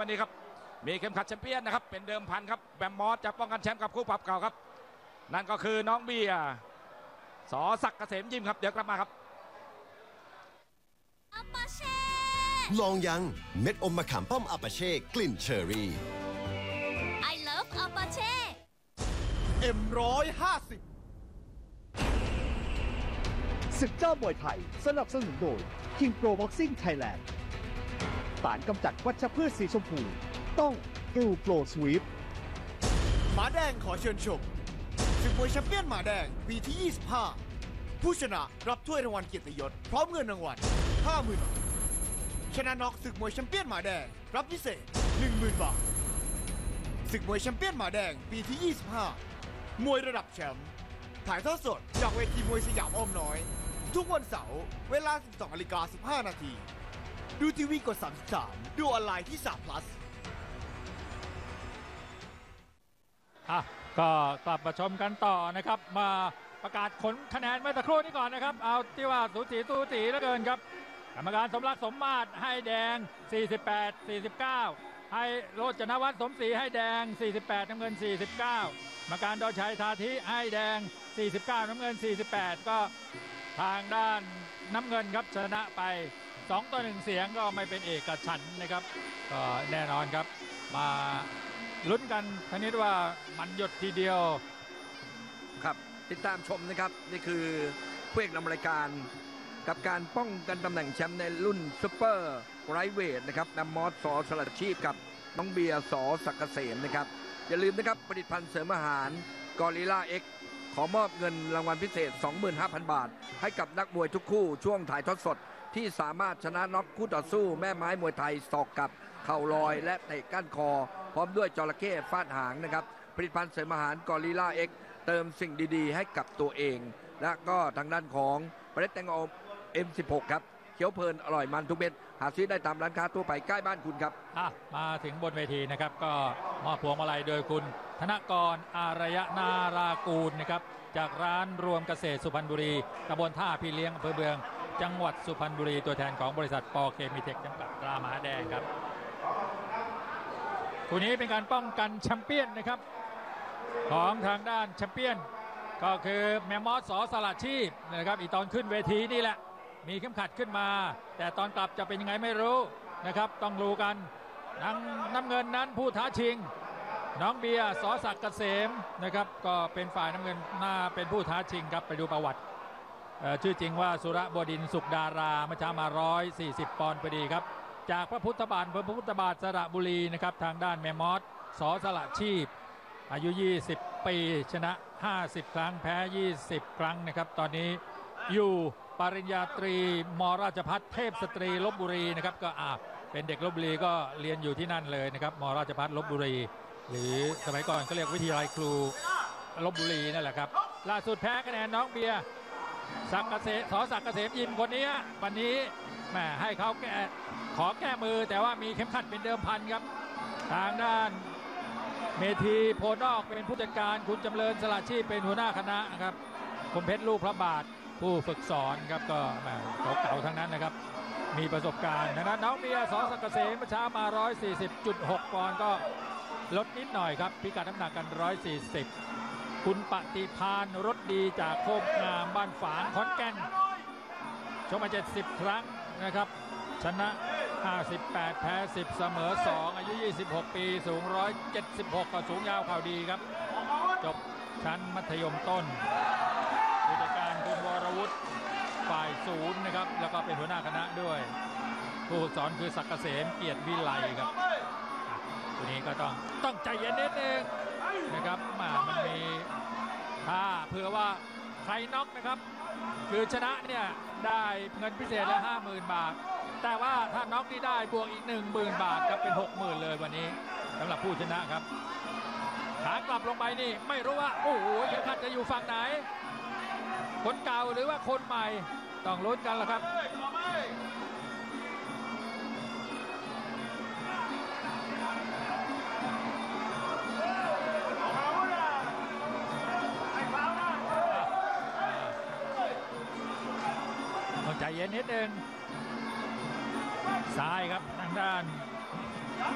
วันนี้ครับมีเข็มขัดแชมเปี้ยนนะครับเป็นเดิมพันครับแบมมอสจะป้องกันแชมป์กับคู่ปรับเก่าครับนั่นก็คือน้องเบียร์สอศักดิ์เกษมยิมครับเดี๋ยวกลับมาครับลองยังเม็ดอมมะขามป้อมอาปาเช่กลิ่นเชอร์รี่ I love Apache M150 ศึกเจ้ามวยไทยสนับสนุนโดย King Pro Boxing Thailand สารกำจัดวัชพืชสีชมพูต้องกิลโปรสวีปหมาแดงขอเชิญชมศึกมวยแชมเปี้ยนหมาแดงปีที่ 25 ผู้ชนะรับถ้วยรางวัลเกียรติยศพร้อมเงินรางวัล 50,000 บาทชนะน็อกศึกมวยแชมเปี้ยนหมาแดงรับพิเศษ 10,000 บาทศึกมวยแชมเปี้ยนหมาแดงปีที่ 25 มวยระดับแชมป์ถ่ายทอดสดจากเวทีมวยสยามอ้อมน้อย ทุกวันเสาร์เวลา 12:15 นาทีดูทีวีกด 33 ดูออนไลน์ที่3 plus ก็กลับมาชมกันต่อนะครับมาประกาศผลคะแนนเมื่อสักครู่นี้ก่อนนะครับเอาที่ว่าสูสีเหลือเกินครับกรรมการสมรักสมมาตรให้แดง48-49ให้โรจนวัฒน์สมศรีให้แดง48น้ำเงิน49กรรมการดชัยทาธิให้แดง49น้ำเงิน48ก็ทางด้านน้ำเงินครับชนะไป2-1เสียงก็ไม่เป็นเอกฉันท์นะครับก็แน่นอนครับมาลุ้นกันทีนี้ว่ามันหยดทีเดียวครับติดตามชมนะครับนี่คือคู่เอกนำรายการกับการป้องกันตำแหน่งแชมป์ในรุ่นซุปเปอร์ไรท์เวทนะครับนำมอสสอสลัดชีพกับน้องเบียร์สอศักดิ์เกษมนะครับอย่าลืมนะครับผลิตภัณฑ์เสริมอาหารกอริลล่าเอ็กขอมอบเงินรางวัลพิเศษ 25,000 บาทให้กับนักมวยทุกคู่ช่วงถ่ายทอดสดที่สามารถชนะน็อกคู่ต่อสู้แม่ไม้มวยไทยศอกกับเข่าลอยและเตะก้านคอพร้อมด้วยจระเข้ฟาดหางนะครับผลิตภัณฑ์เสริมอาหารกอริลล่าเอ็กเติมสิ่งดีๆให้กับตัวเองและก็ทางด้านของเมล็ดแตงโม M16 ครับเขียวเพลินอร่อยมันทุกเม็ดหาซื้อได้ตามร้านค้าทั่วไปใกล้บ้านคุณครับมาถึงบนเวทีนะครับก็มอบพวงมาลัยโดยคุณธนกรอารยนารากูลนะครับจากร้านรวมเกษตรสุพรรณบุรีตำบลท่าพี่เลี้ยงอำเภอเมืองจังหวัดสุพรรณบุรีตัวแทนของบริษัทปอเคมีเทคจำกัดตราหมาแดงครับคู่นี้เป็นการป้องกันแชมเปี้ยนนะครับของทางด้านแชมเปี้ยนก็คือแมมมอสสอสละชีพนะครับอีตอนขึ้นเวทีนี่แหละมีเข็มขัดขึ้นมาแต่ตอนกลับจะเป็นยังไงไม่รู้นะครับต้องรู้กันน้ำเงินนั้นผู้ท้าชิงน้องเบียร์สอศักดิ์เกษมนะครับก็เป็นฝ่ายน้ำเงินหน้าเป็นผู้ท้าชิงครับไปดูประวัติชื่อจริงว่าสุรบดินทร์สุขดาราเมื่อเช้ามา140 ปอนด์พอดีครับจากพระพุทธบาทสระบุรีนะครับทางด้านแมมมอสสอสละชีพอายุ20 ปีชนะ50 ครั้งแพ้20 ครั้งนะครับตอนนี้อยู่ปริญญาตรีมราชภัฏเทพสตรีลพบุรีนะครับก็เป็นเด็กลพบุรีก็เรียนอยู่ที่นั่นเลยนะครับมราชภัฏลพบุรีหรือสมัยก่อนก็เรียกวิทยาลัยครูลพบุรีนั่นแหละครับล่าสุดแพ้คะแนนน้องเบียร์สอศักดิ์เกษมยิมคนนี้วันนี้แหมให้เขาขอแก้มือแต่ว่ามีเข็มขัดเป็นเดิมพันครับทางด้านเมธีโพนอกเป็นผู้จัดการคุณจำเริญสละชีพเป็นหัวหน้าคณะครับคุณเพชรลูกพระบาทผู้ฝึกสอนครับก็เก่าๆทั้งนั้นนะครับมีประสบการณ์นะครับน้องเบียร์สอศักดิ์เกษมเมื่อเช้ามา 140.6 ปอนด์ก็ลดนิดหน่อยครับพิกัดน้ำหนักกัน 140คุณปฏิพานรถดีจากโคกงามบ้านฝางขอนแก่นชกมา70 ครั้งนะครับชนะ58แพ้10เสมอ2อายุ26 ปีสูง176ก็สูงยาวเข่าดีครับจบชั้นมัธยมต้นผู้จัดการคุณวรวุฒิฝ่ายศูนย์นะครับแล้วก็เป็นหัวหน้าคณะด้วยผู้ฝึกสอนคือศักดิ์เกษมเกียรติวิไลครับตัวนี้ก็ต้องใจเย็นนิดนึงนะครับมันมีถ้าเผื่อว่าใครน็อกนะครับคือชนะเนี่ยได้เงินพิเศษละ 50,000 บาทแต่ว่าถ้าน็อกนี่ได้บวกอีก 10,000 บาทก็เป็น 60,000 เลยวันนี้สำหรับผู้ชนะครับขากลับลงไปนี่ไม่รู้ว่าโอ้โหเข็มขัดจะอยู่ฝั่งไหนคนเก่าหรือว่าคนใหม่ต้องลุ้นกันละครับต้องใจเย็นนิดนึงซ้ายครับทางด้าน